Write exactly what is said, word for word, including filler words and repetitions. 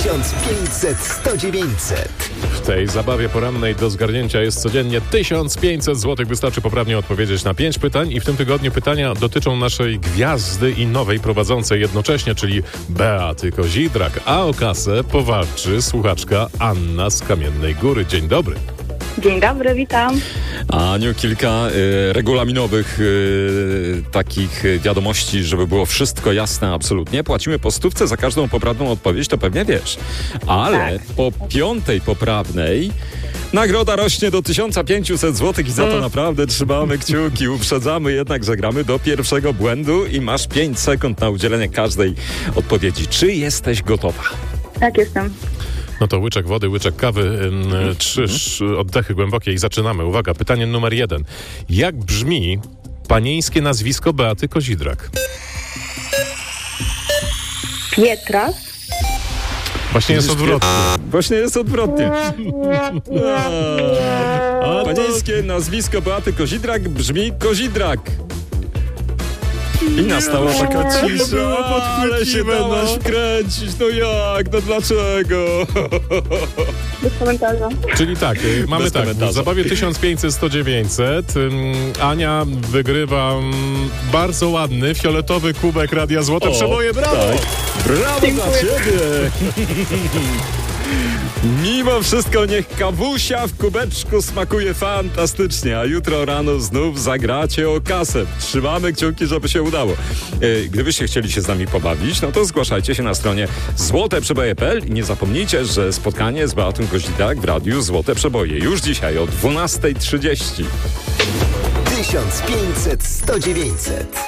tysiąc pięćset sto dziewięćset. W tej zabawie porannej do zgarnięcia jest codziennie tysiąc pięćset złotych. Wystarczy poprawnie odpowiedzieć na pięć pytań i w tym tygodniu pytania dotyczą naszej gwiazdy i nowej prowadzącej jednocześnie, czyli Beaty Kozidrak. A o kasę powalczy słuchaczka Anna z Kamiennej Góry. Dzień dobry. Dzień dobry, witam. Aniu, kilka y, regulaminowych y, takich wiadomości, żeby było wszystko jasne absolutnie. Płacimy po stówce za każdą poprawną odpowiedź, to pewnie wiesz. Ale Tak. po piątej poprawnej nagroda rośnie do tysiąc pięćset złotych i za to naprawdę trzymamy kciuki. Uprzedzamy jednak, że gramy do pierwszego błędu i masz pięć sekund na udzielenie każdej odpowiedzi. Czy jesteś gotowa? Tak, jestem. No to łyczek wody, łyczek kawy, ym, trzy sz- oddechy głębokie i zaczynamy. Uwaga, pytanie numer jeden. Jak brzmi panieńskie nazwisko Beaty Kozidrak? Pietra. Właśnie jest odwrotnie. Właśnie jest odwrotnie. A to... Panieńskie nazwisko Beaty Kozidrak brzmi Kozidrak. I nastała taka cisza, było ale się podchwyciwe, dałaś no. wkręcić. No jak? No dlaczego? Bez komentarza. Czyli tak, y, mamy Bez tak, komentarza. w zabawie tysiąc pięćset sto dziewięćset ym, Ania wygrywa ym, bardzo ładny, fioletowy kubek Radia Złote O, Przeboje. Brawo! Tak. Brawo dla ciebie! Mimo wszystko niech kawusia w kubeczku smakuje fantastycznie, a jutro rano znów zagracie o kasę. Trzymamy kciuki, żeby się udało. E, Gdybyście chcieli się z nami pobawić, no to zgłaszajcie się na stronie złote przeboje kropka p l i nie zapomnijcie, że spotkanie z Beatą Kozidrak w Radiu Złote Przeboje już dzisiaj o dwunasta trzydzieści. tysiąc pięćset sto dziewięćset.